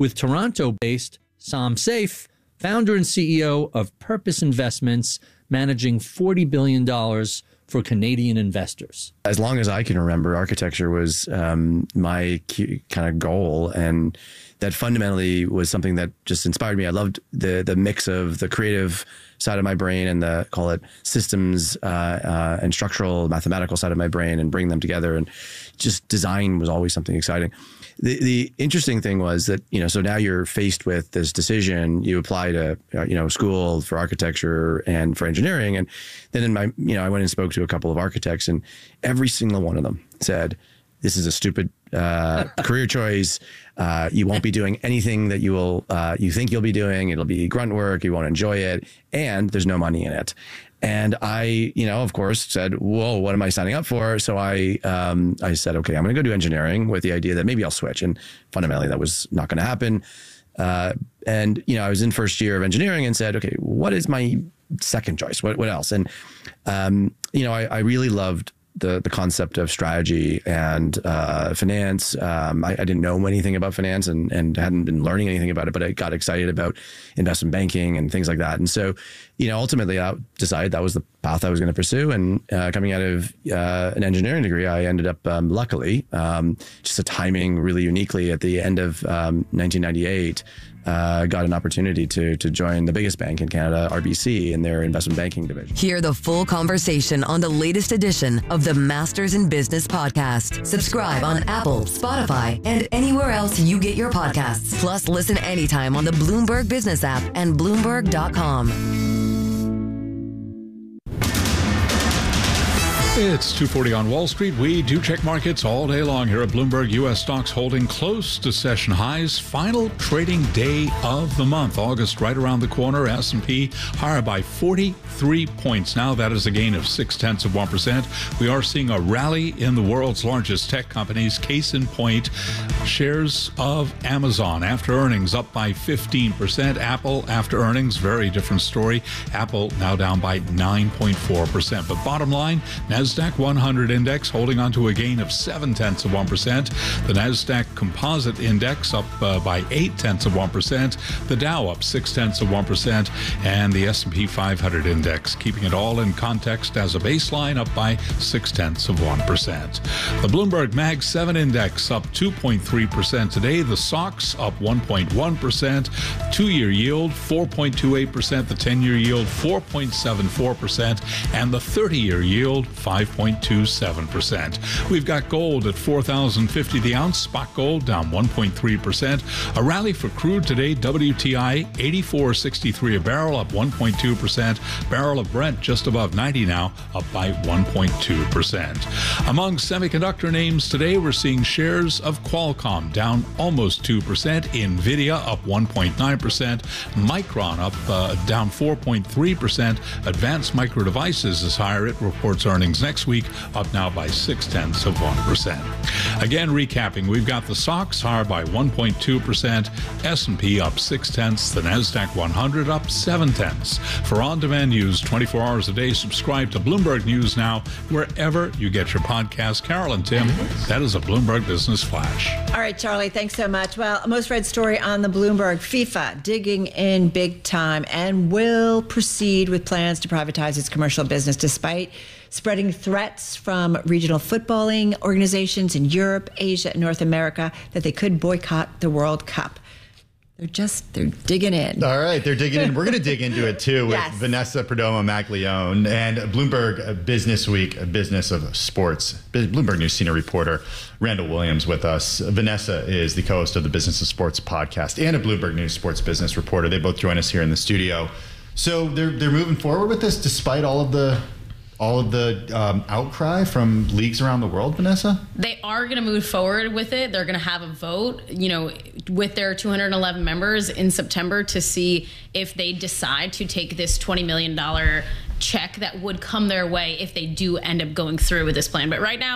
with Toronto-based Sam Saif, founder and C E O of Purpose Investments, managing forty billion dollars for Canadian investors. As long as I can remember, architecture was um, my kind of goal, and that fundamentally was something that just inspired me. I loved the the mix of the creative side of my brain and the, call it, systems uh, uh, and structural mathematical side of my brain, and bring them together. And just design was always something exciting. The the interesting thing was that, you know, so now you're faced with this decision. You apply to, uh, you know, school for architecture and for engineering. And then in my, you know, I went and spoke to a couple of architects, and every single one of them said, this is a stupid uh, career choice. Uh, you won't be doing anything that you will, uh, you think you'll be doing. It'll be grunt work. You won't enjoy it. And there's no money in it. And I, you know, of course, said, whoa, what am I signing up for? So I, um, I said, okay, I'm going to go do engineering with the idea that maybe I'll switch. And fundamentally, that was not going to happen. Uh, and, you know, I was in first year of engineering and said, okay, what is my second choice? What, what else? And, um, you know, I, I really loved the the concept of strategy and uh, finance. Um, I, I didn't know anything about finance and, and hadn't been learning anything about it, but I got excited about investment banking and things like that. And so, you know, ultimately I decided that was the path I was going to pursue. And uh, coming out of uh, an engineering degree, I ended up, um, luckily, um, just a timing really uniquely at the end of um, nineteen ninety-eight, Uh, got an opportunity to to join the biggest bank in Canada, R B C, in their investment banking division. Hear the full conversation on the latest edition of the Masters in Business podcast. Subscribe on Apple, Spotify, and anywhere else you get your podcasts. Plus, listen anytime on the Bloomberg Business app and Bloomberg dot com. It's two forty on Wall Street. We do check markets all day long here at Bloomberg. U S stocks holding close to session highs. Final trading day of the month. August right around the corner. S and P higher by forty-three points. Now that is a gain of six tenths of one percent. We are seeing a rally in the world's largest tech companies. Case in point, shares of Amazon after earnings up by fifteen percent. Apple after earnings, very different story. Apple now down by nine point four percent. But bottom line, NASDAQ one hundred index holding on to a gain of seven tenths of one percent. The NASDAQ Composite Index up uh, by eight tenths of one percent. The Dow up six tenths of one percent. And the S and P five hundred index, keeping it all in context as a baseline, up by six tenths of one percent. The Bloomberg Mag seven index up two point three percent today. The S O X up one point one percent. Two-year yield four point two eight percent. The ten-year yield four point seven four percent. And the thirty-year yield five point two seven percent. We've got gold at four thousand fifty the ounce. Spot gold down one point three percent. A rally for crude today. W T I eighty-four sixty-three a barrel, up one point two percent. Barrel of Brent just above ninety now, up by one point two percent. Among semiconductor names today, we're seeing shares of Qualcomm down almost two percent. Nvidia up one point nine percent. Micron up uh, down four point three percent. Advanced Micro Devices is higher. It reports earnings next week, up now by six tenths of one percent. Again, recapping, we've got the S O X higher by one point two percent, S and P up six tenths, the NASDAQ one hundred up seven tenths. For on-demand news twenty-four hours a day, subscribe to Bloomberg News Now wherever you get your podcast. Carol and Tim, that is a Bloomberg Business Flash. All right, Charlie, thanks so much. Well, a most read story on the Bloomberg: FIFA digging in big time and will proceed with plans to privatize its commercial business despite spreading threats from regional footballing organizations in Europe, Asia, and North America that they could boycott the World Cup. They're just, they're digging in. All right, they're digging in. We're going to dig into it, too, with Yes. Vanessa Perdomo-Macleone and Bloomberg Business Week, a business of sports, Bloomberg News senior reporter Randall Williams with us. Vanessa is the co-host of the Business of Sports podcast and a Bloomberg News sports business reporter. They both join us here in the studio. So they're they're moving forward with this despite all of the all of the um, outcry from leagues around the world, Vanessa? They are going to move forward with it. They're going to have a vote, you know, with their two hundred eleven members in September to see if they decide to take this twenty million dollars check that would come their way if they do end up going through with this plan. But right now,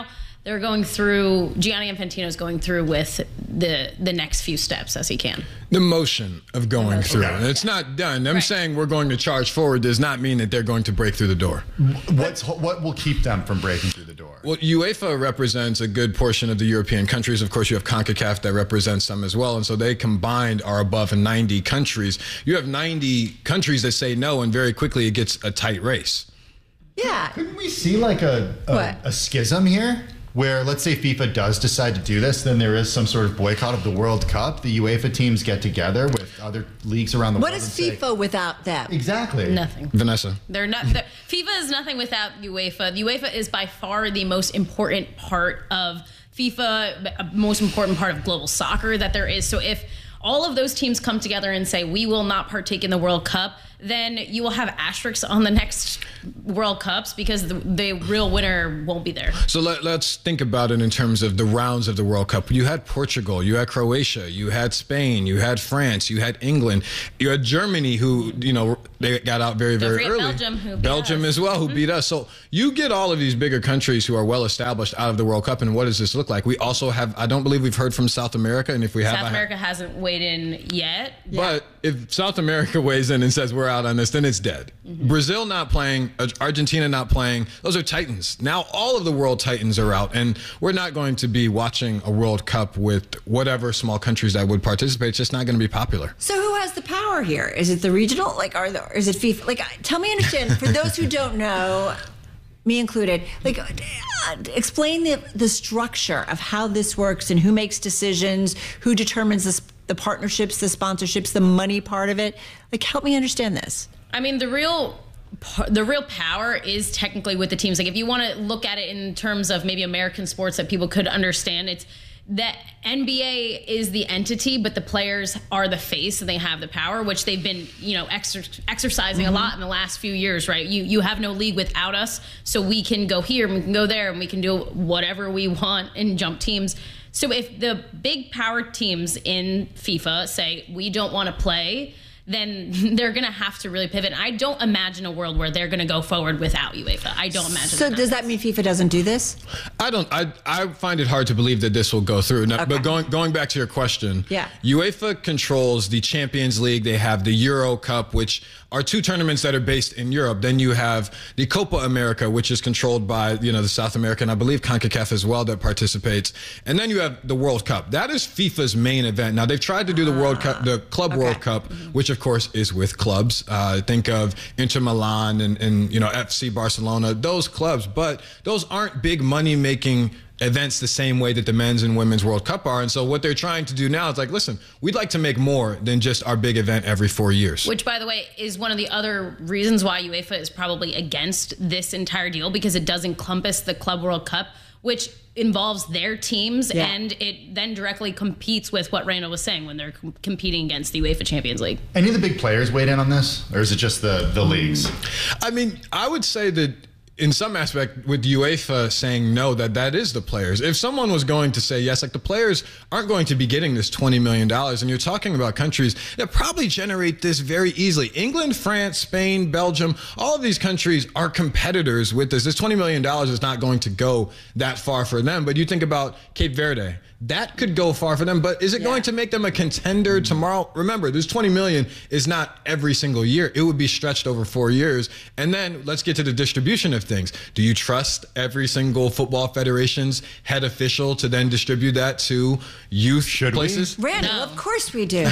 they're going through, Gianni Infantino is going through with the the next few steps as he can. The motion of going motion. through. Okay. It's not done. Them Right. saying we're going to charge forward does not mean that they're going to break through the door. What's what will keep them from breaking through the door? Well, UEFA represents a good portion of the European countries. Of course, you have CONCACAF that represents some as well. And so they combined are above ninety countries. You have ninety countries that say no, and very quickly it gets a tight race. Yeah. Couldn't we see like a a, a schism here? Where, let's say FIFA does decide to do this, then there is some sort of boycott of the World Cup. The UEFA teams get together with other leagues around the What world. is and say- FIFA without them? Exactly. Nothing. Vanessa. They're not. They're, FIFA is nothing without UEFA. UEFA is by far the most important part of FIFA, a most important part of global soccer that there is. So if all of those teams come together and say we will not partake in the World Cup, then you will have asterisks on the next World Cups because the, the real winner won't be there. So let, let's think about it in terms of the rounds of the World Cup. You had Portugal, you had Croatia, you had Spain, you had France, you had England, you had Germany, who, you know, they got out very, Don't very forget early. Belgium, who beat Belgium us. as well, who Mhm. beat us. So you get all of these bigger countries who are well established out of the World Cup. And what does this look like? We also have, I don't believe we've heard from South America. And if we have, South I- America hasn't weighed in yet. But if South America weighs in and says we're out on this, then it's dead. Mm-hmm. Brazil not playing, Ar- Argentina not playing, those are titans. Now all of the world titans are out, and we're not going to be watching a World Cup with whatever small countries that would participate. It's just not going to be popular. So who has the power here? Is it the regional? Like, are there, is it FIFA? Like, tell me, understand, for those who don't know, me included, like, uh, explain the, the structure of how this works and who makes decisions, who determines this, the partnerships, the sponsorships, the money part of it. Like, help me understand this. I mean, the real the real power is technically with the teams. Like, if you want to look at it in terms of maybe American sports that people could understand, it's that N B A is the entity, but the players are the face and they have the power, which they've been, you know, exer- exercising Mm-hmm. a lot in the last few years, right? You you have no league without us, so we can go here, and we can go there, and we can do whatever we want and jump teams. So if the big power teams in FIFA say we don't want to play, then they're going to have to really pivot. I don't imagine a world where they're going to go forward without UEFA. I don't imagine So that. does that mean FIFA doesn't do this? I don't. I I find it hard to believe that this will go through. Now, But going going back to your question, Yeah. UEFA controls the Champions League. They have the Euro Cup, which are two tournaments that are based in Europe. Then you have the Copa America, which is controlled by, you know, the South American, I believe CONCACAF as well, that participates. And then you have the World Cup. That is FIFA's main event. Now they've tried to do the World Cup, the Club World Cup, which of course is with clubs. Uh, think of Inter Milan and, and you know F C Barcelona, those clubs. But those aren't big money making events the same way that the men's and women's World Cup are. And so what they're trying to do now is like, listen, we'd like to make more than just our big event every four years. Which, by the way, is one of the other reasons why UEFA is probably against this entire deal, because it does encompass the Club World Cup, which involves their teams, Yeah. and it then directly competes with what Randall was saying when they're com- competing against the UEFA Champions League. Any of the big players weighed in on this, or is it just the the leagues? I mean, I would say that in some aspect, with UEFA saying no, that that is the players. If someone was going to say yes, like the players aren't going to be getting this twenty million dollars, and you're talking about countries that probably generate this very easily. England, France, Spain, Belgium, all of these countries are competitors with this. This twenty million dollars is not going to go that far for them. But you think about Cape Verde. That could go far for them, but is it going to make them a contender tomorrow? Remember, this twenty million is not every single year. It would be stretched over four years. And then let's get to the distribution of things. Do you trust every single football federation's head official to then distribute that to youth places? Randall, of course we do.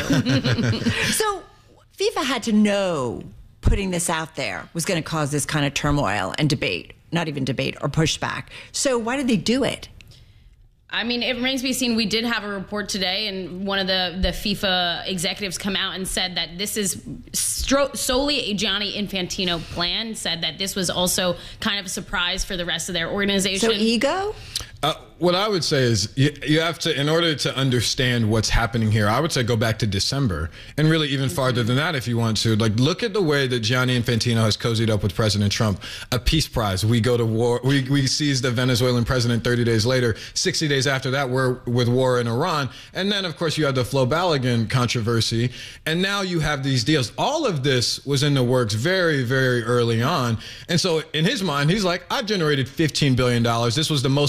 So FIFA had to know putting this out there was going to cause this kind of turmoil and debate, not even debate or pushback. So why did they do it? I mean, it remains to be seen. We did have a report today, and one of the, the FIFA executives come out and said that this is stro- solely a Gianni Infantino plan, said that this was also kind of a surprise for the rest of their organization. So ego? Uh, what I would say is you, you have to, in order to understand what's happening here, I would say go back to December and really even farther than that if you want to. Like, look at the way that Gianni Infantino has cozied up with President Trump. A peace prize. We go to war. We, we seize the Venezuelan president thirty days later. sixty days after that, we're with war in Iran. And then, of course, you had the Flo Balogun controversy. And now you have these deals. All of this was in the works very, very early on. And so in his mind, he's like, I've generated fifteen billion dollars. This was the most successful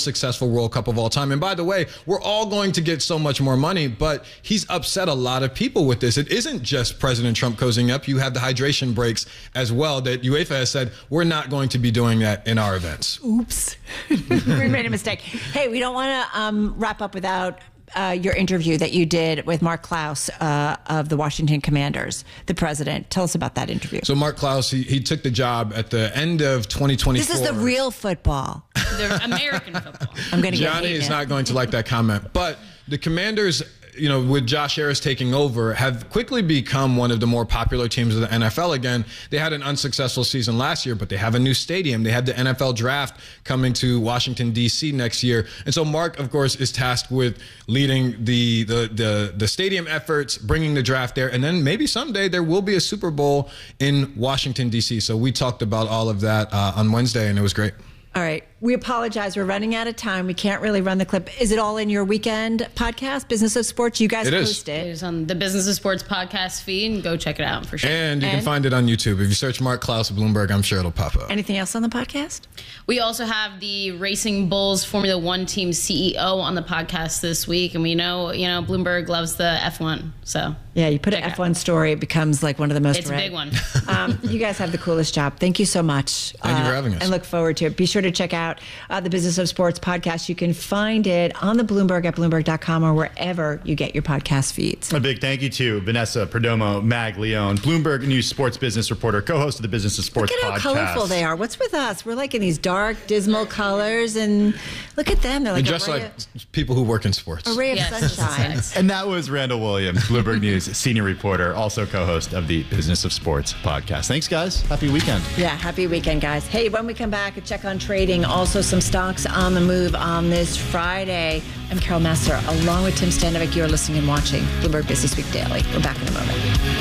successful World Cup of all time. And by the way, we're all going to get so much more money, but he's upset a lot of people with this. It isn't just President Trump cozying up. You have the hydration breaks as well that UEFA has said, we're not going to be doing that in our events. Oops. We made a mistake. Hey, we don't want to um, wrap up without Uh, your interview that you did with Mark Klaus uh, of the Washington Commanders, the president. Tell us about that interview. So Mark Klaus, he, he took the job at the end of twenty twenty-four. This is the real football. The American football. I'm going to get Johnny hate is now. not going to like that comment. But the Commanders, you know, with Josh Harris taking over, have quickly become one of the more popular teams of the N F L again. They had an unsuccessful season last year, but they have a new stadium. They have the N F L draft coming to Washington, D C next year. And so Mark, of course, is tasked with leading the, the, the, the stadium efforts, bringing the draft there. And then maybe someday there will be a Super Bowl in Washington, D C. So we talked about all of that uh, on Wednesday, and it was great. All right. We apologize. We're running out of time. We can't really run the clip. Is it all in your weekend podcast, Business of Sports? You guys It is. post it. It is on the Business of Sports podcast feed, and go check it out for sure. And you can find it on YouTube. If you search Mark Klaus Bloomberg, I'm sure it'll pop up. Anything else on the podcast? We also have the Racing Bulls Formula One team C E O on the podcast this week, and we know, you know, Bloomberg loves the F one, so Yeah, you put an F one story, it becomes like one of the most it's a read. big one. um, you guys have the coolest job. Thank you so much. Thank you for having us. And look forward to it. Be sure to check out uh, the Business of Sports podcast. You can find it on the Bloomberg at Bloomberg dot com or wherever you get your podcast feeds. A big thank you to Vanessa Perdomo Maglione, Bloomberg News sports business reporter, co-host of the Business of Sports Look at podcast. how colorful they are. What's with us? We're like in these dark, dismal colors, and look at them. They're like And a just ray like people who work in sports. of, a ray of sunshine. And that was Randall Williams, Bloomberg News senior reporter, also co-host of the Business of Sports podcast. Thanks, guys. Happy weekend. Yeah, happy weekend, guys. Hey, when we come back, a check on trading. Also, some stocks on the move on this Friday. I'm Carol Messer, along with Tim Stanovic. You're listening and watching Bloomberg Business Week Daily. We're back in a moment.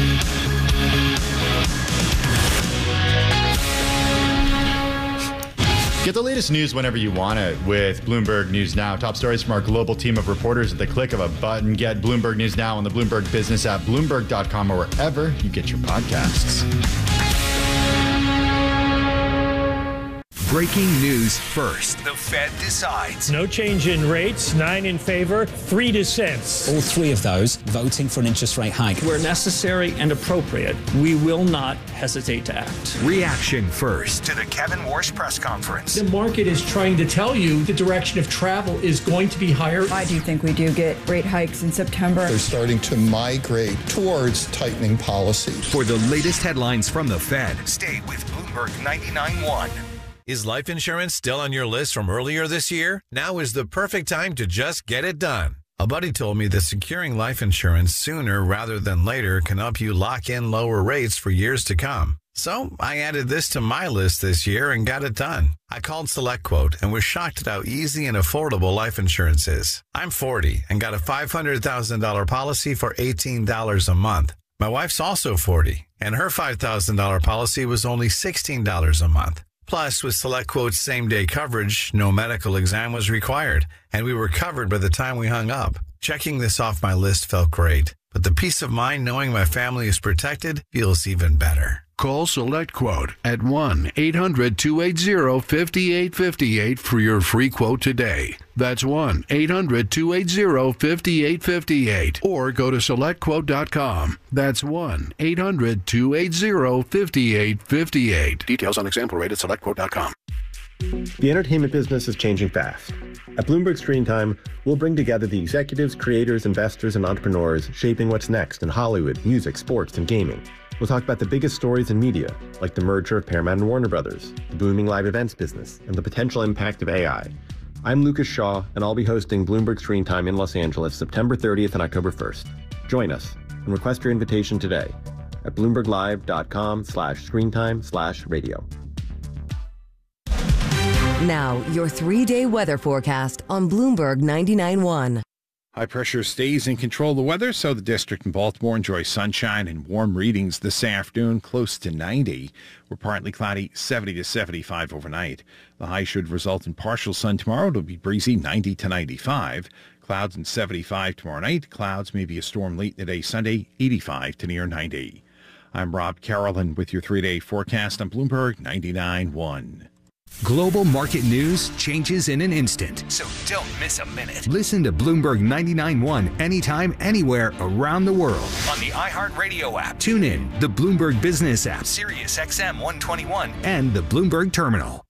Get the latest news whenever you want it with Bloomberg News Now. Top stories from our global team of reporters at the click of a button. Get Bloomberg News Now on the Bloomberg Business app, Bloomberg dot com, or wherever you get your podcasts. Breaking news first. The Fed decides. No change in rates, nine in favor, three dissents. All three of those voting for an interest rate hike. Where necessary and appropriate, we will not hesitate to act. Reaction first to the Kevin Warsh press conference. The market is trying to tell you the direction of travel is going to be higher. I do think we do get rate hikes in September. They're starting to migrate towards tightening policy. For the latest headlines from the Fed, stay with Bloomberg ninety-nine point one. Is life insurance still on your list from earlier this year? Now is the perfect time to just get it done. A buddy told me that securing life insurance sooner rather than later can help you lock in lower rates for years to come. So I added this to my list this year and got it done. I called SelectQuote and was shocked at how easy and affordable life insurance is. I'm forty and got a five hundred thousand dollars policy for eighteen dollars a month. My wife's also forty, and her five thousand dollars policy was only sixteen dollars a month. Plus, with SelectQuote's same-day coverage, no medical exam was required, and we were covered by the time we hung up. Checking this off my list felt great, but the peace of mind knowing my family is protected feels even better. Call SelectQuote at one eight hundred two eight zero five eight five eight for your free quote today. That's one eight hundred two eight zero five eight five eight. Or go to select quote dot com. That's one eight hundred two eight zero five eight five eight. Details on example rate at select quote dot com. The entertainment business is changing fast. At Bloomberg Screen Time, we'll bring together the executives, creators, investors, and entrepreneurs shaping what's next in Hollywood, music, sports, and gaming. We'll talk about the biggest stories in media, like the merger of Paramount and Warner Brothers, the booming live events business, and the potential impact of A I. I'm Lucas Shaw, and I'll be hosting Bloomberg Screen Time in Los Angeles September thirtieth and October first. Join us and request your invitation today at bloomberg live dot com slash screentime slash radio. Now, your three-day weather forecast on Bloomberg ninety-nine point one. High pressure stays in control of the weather, so the district in Baltimore enjoys sunshine and warm readings this afternoon, close to ninety. We're partly cloudy, seventy to seventy-five overnight. The high should result in partial sun tomorrow. It'll be breezy, ninety to ninety-five. Clouds and seventy-five tomorrow night. Clouds, maybe a storm late in the day Sunday, eighty-five to near ninety. I'm Rob Carolan with your three-day forecast on Bloomberg ninety-nine point one. Global market news changes in an instant. So don't miss a minute. Listen to Bloomberg ninety-nine point one anytime, anywhere around the world on the iHeartRadio app. Tune in, the Bloomberg Business app, Sirius X M one twenty-one, and the Bloomberg Terminal.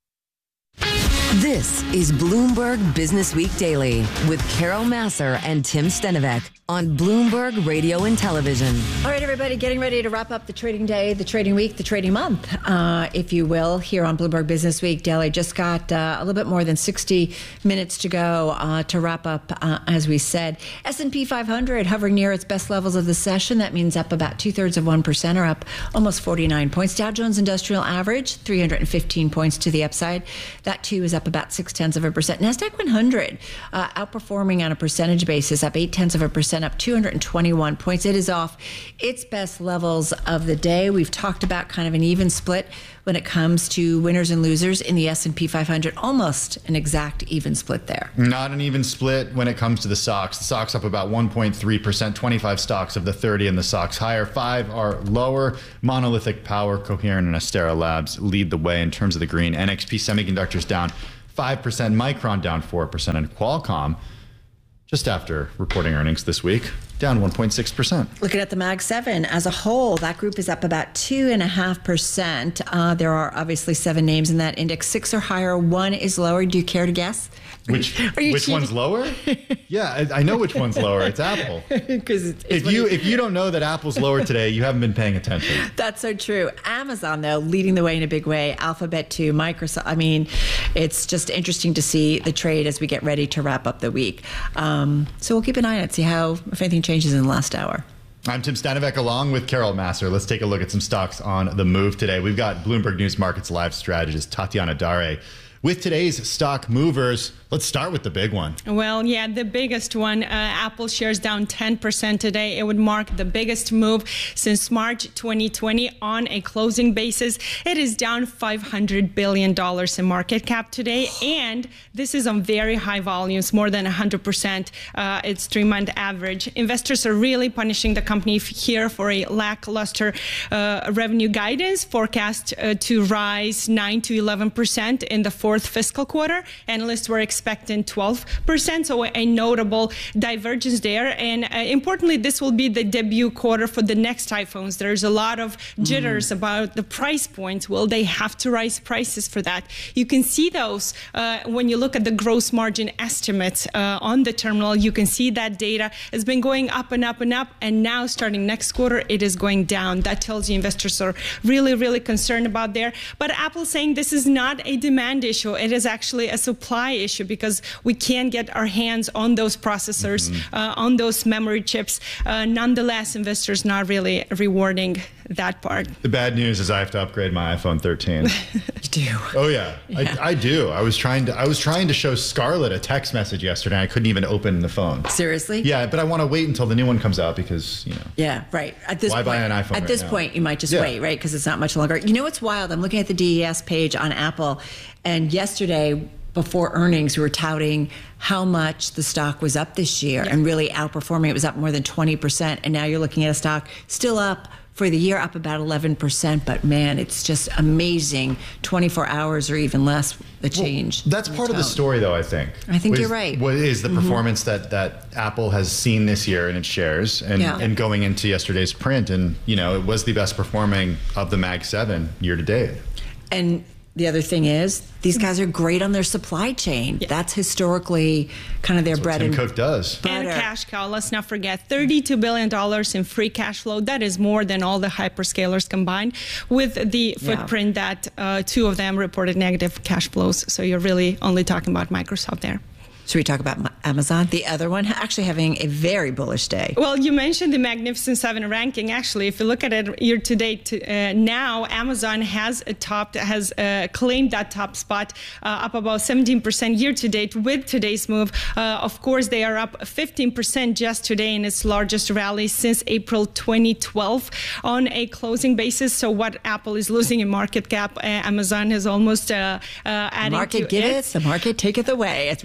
This is Bloomberg Business Week Daily with Carol Massar and Tim Stenovec on Bloomberg Radio and Television. All right, everybody, getting ready to wrap up the trading day, the trading week, the trading month, uh, if you will, here on Bloomberg Business Week Daily. Just got uh, a little bit more than sixty minutes to go uh, to wrap up, uh, as we said. S and P five hundred hovering near its best levels of the session. That means up about two-thirds of one percent, or up almost forty-nine points. Dow Jones Industrial Average, three hundred fifteen points to the upside. That, too, is up about six-tenths of a percent. NASDAQ one hundred uh, outperforming on a percentage basis, up eight-tenths of a percent, up two hundred twenty-one points. It is off its best levels of the day. We've talked about kind of an even split when it comes to winners and losers in the S and P five hundred. Almost an exact even split there. Not an even split when it comes to the stocks. The stocks up about one point three percent, twenty-five stocks of the thirty in the stocks higher. Five are lower. Monolithic Power, Coherent, and Astera Labs lead the way in terms of the green. N X P Semiconductors down five percent, Micron down four percent, and Qualcomm, just after reporting earnings this week, down one point six percent. Looking at the Mag seven as a whole, that group is up about two point five percent. Uh, there are obviously seven names in that index. Six are higher, one is lower. Do you care to guess? Which Are you which cheating? one's lower? Yeah, I, I know which one's lower. It's Apple. Because it's, If you if you don't know that Apple's lower today, you haven't been paying attention. That's so true. Amazon, though, leading the way in a big way. Alphabet, too. Microsoft. I mean, it's just interesting to see the trade as we get ready to wrap up the week. Um, so we'll keep an eye on it, see how, if anything changes in the last hour. I'm Tim Stenovec along with Carol Massar. Let's take a look at some stocks on the move today. We've got Bloomberg News Markets live strategist Tatiana Dare with today's stock movers. Let's start with the big one. Well, yeah, the biggest one. Uh, Apple shares down ten percent today. It would mark the biggest move since March twenty twenty on a closing basis. It is down five hundred billion dollars in market cap today, and this is on very high volumes, more than one hundred percent. Uh, its three-month average. Investors are really punishing the company here for a lackluster uh, revenue guidance, forecast uh, to rise nine to eleven percent in the fourth fiscal quarter. Analysts were expecting expecting twelve percent, so a notable divergence there. And uh, importantly, this will be the debut quarter for the next iPhones. There's a lot of jitters mm. about the price points. Will they have to raise prices for that? You can see those uh, when you look at the gross margin estimates uh, on the terminal. You can see that data has been going up and up and up, and now starting next quarter, it is going down. That tells you investors are really, really concerned about there. But Apple's saying this is not a demand issue. It is actually a supply issue, because we can't get our hands on those processors, mm-hmm. uh, on those memory chips. Uh, nonetheless, investors not really rewarding that part. The bad news is I have to upgrade my iPhone thirteen. You do? Oh yeah, yeah. I, I do. I was trying to. I was trying to show Scarlett a text message yesterday. I couldn't even open the phone. Seriously? Yeah, but I want to wait until the new one comes out, because you know. Yeah, right. At this why point, buy an iPhone? At right this now? point, you might just yeah. wait, right? Because it's not much longer. You know what's wild? I'm looking at the D E S page on Apple, and yesterday, before earnings, we were touting how much the stock was up this year, yeah. and really outperforming. It was up more than twenty percent. And now you're looking at a stock still up for the year, up about eleven percent. But man, it's just amazing. twenty-four hours or even less, the change. Well, that's part of the story, though, I think. I think was, you're right. What is the mm-hmm. performance that, that Apple has seen this year in its shares, and, yeah. and going into yesterday's print. And, you know, it was the best performing of the Mag seven year to date. And the other thing is, these guys are great on their supply chain. Yeah. That's historically kind of their That's bread what Tim and Cook does. And cash cow. Let's not forget, thirty-two billion dollars in free cash flow. That is more than all the hyperscalers combined, with the footprint yeah. that uh, two of them reported negative cash flows. So you're really only talking about Microsoft there. Should we talk about Amazon, the other one, actually having a very bullish day? Well, you mentioned the Magnificent Seven ranking. Actually, if you look at it year to date, uh, now Amazon has a top, has uh, claimed that top spot, uh, up about seventeen percent year to date with today's move. Uh, of course, they are up fifteen percent just today in its largest rally since April twenty twelve on a closing basis. So what Apple is losing in market cap, uh, Amazon is almost uh, uh, adding market to give it. it, the market taketh away, as we like to say.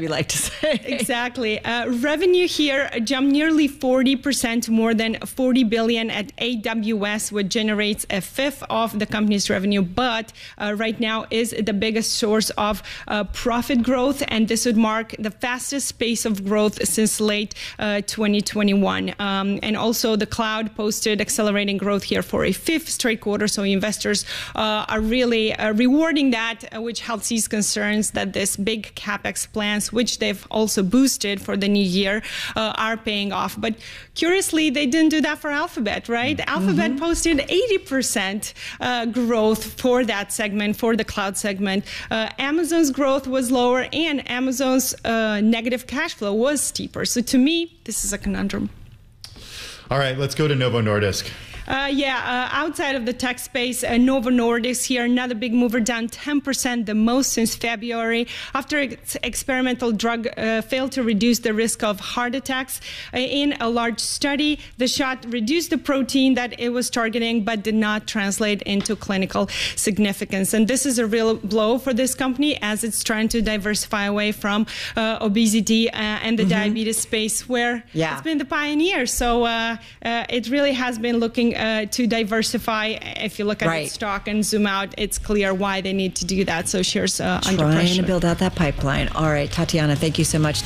say. Exactly. Uh, revenue here jumped nearly forty percent, more than forty billion at A W S, which generates a fifth of the company's revenue, but uh, right now is the biggest source of uh, profit growth, and this would mark the fastest pace of growth since late uh, twenty twenty-one. Um, and also the cloud posted accelerating growth here for a fifth straight quarter, so investors uh, are really uh, rewarding that, uh, which helps ease concerns that this big capex plans, which they've also boosted for the new year, uh, are paying off. But curiously, they didn't do that for Alphabet, right? Mm-hmm. Alphabet posted eighty percent uh, growth for that segment, for the cloud segment. Uh, Amazon's growth was lower, and Amazon's uh, negative cash flow was steeper. So to me, this is a conundrum. All right, let's go to Novo Nordisk. Uh, yeah, uh, outside of the tech space, uh, Novo Nordisk here, another big mover, down ten percent, the most since February, after its experimental drug uh, failed to reduce the risk of heart attacks. Uh, in a large study, the shot reduced the protein that it was targeting, but did not translate into clinical significance. And this is a real blow for this company, as it's trying to diversify away from uh, obesity uh, and the mm-hmm. diabetes space, where yeah. it's been the pioneer. So uh, uh, it really has been looking Uh, to diversify. If you look at right. its stock and zoom out, it's clear why they need to do that. So shares uh, under Trying pressure. to build out that pipeline. All right, Tatiana, thank you so much.